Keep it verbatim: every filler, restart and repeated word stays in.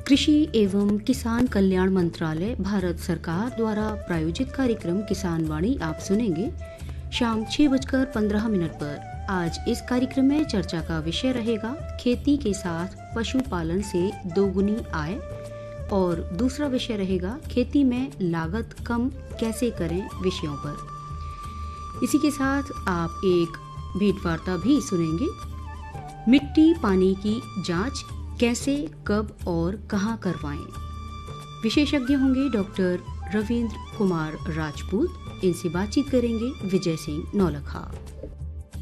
कृषि एवं किसान कल्याण मंत्रालय भारत सरकार द्वारा प्रायोजित कार्यक्रम किसान वाणी आप सुनेंगे शाम छह बजकर पंद्रह मिनट पर। आज इस कार्यक्रम में चर्चा का विषय रहेगा खेती के साथ पशुपालन से दोगुनी आय, और दूसरा विषय रहेगा खेती में लागत कम कैसे करें विषयों पर। इसी के साथ आप एक भेंटवार्ता भी सुनेंगे। मिट्टी पानी की जांच कैसे, कब और कहां करवाएं। विशेषज्ञ होंगे डॉक्टर रविंद्र कुमार राजपूत। इनसे बातचीत करेंगे विजय सिंह नौलखा।